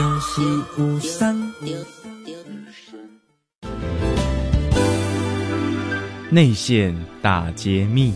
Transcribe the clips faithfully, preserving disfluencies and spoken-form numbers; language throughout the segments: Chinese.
是有伤。 内线大揭秘。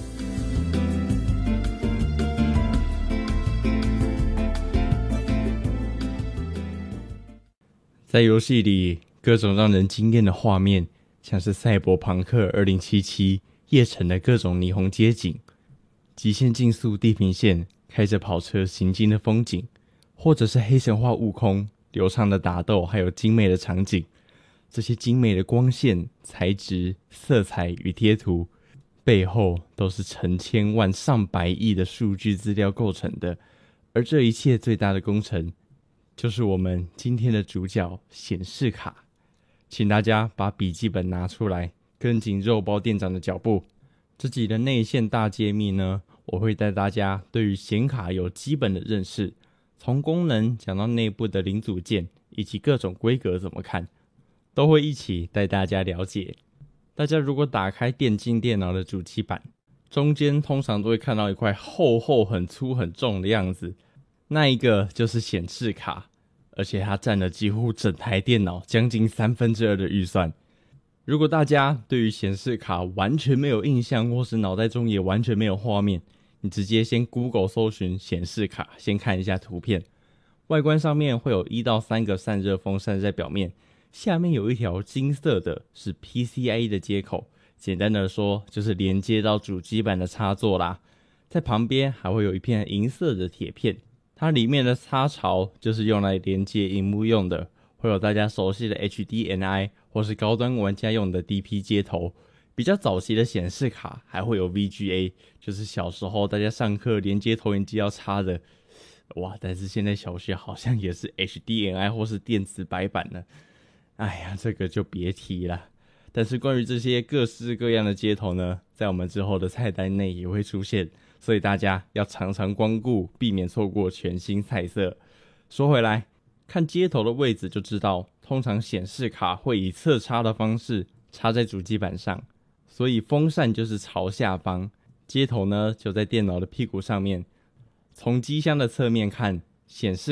在游戏里，各种让人惊艳的画面，像是赛博朋克二零七七夜城的各种霓虹街景，极限竞速地平线开着跑车行经的风景，或者是黑神话悟空流畅的打斗，还有精美的场景。这些精美的光线、材质、色彩与贴图，背后都是成千万上百亿的数据资料构成的。而这一切最大的工程，就是我们今天的主角显示卡。请大家把笔记本拿出来，跟紧肉包店长的脚步。这集的内线大揭秘呢，我会带大家对于显卡有基本的认识，从功能讲到内部的零组件以及各种规格怎么看，都会一起带大家了解。大家如果打开电竞电脑的主机板，中间通常都会看到一块厚厚很粗很重的样子，那一个就是显示卡，而且它占了几乎整台电脑将近三分之二的预算。如果大家对于显示卡完全没有印象，或是脑袋中也完全没有画面，你直接先 Google 搜寻显示卡，先看一下图片。外观上面会有一到三个散热风扇在表面，下面有一条金色的是 P C I E 的接口，简单的说就是连接到主机板的插座啦。在旁边还会有一片银色的铁片，它里面的插槽就是用来连接萤幕用的，会有大家熟悉的 H D M I 或是高端玩家用的 D P 接头。比较早期的显示卡还会有 V G A， 就是小时候大家上课连接投影机要插的。哇，但是现在小学好像也是 H D M I 或是电子白板了。哎呀，这个就别提了。但是关于这些各式各样的接头呢，在我们之后的菜单内也会出现，所以大家要常常光顾，避免错过全新菜色。说回来，看接头的位置就知道，通常显示卡会以侧插的方式插在主机板上，所以风扇就是朝下方，接头呢就在电脑的屁股上面。从机箱的侧面看，显示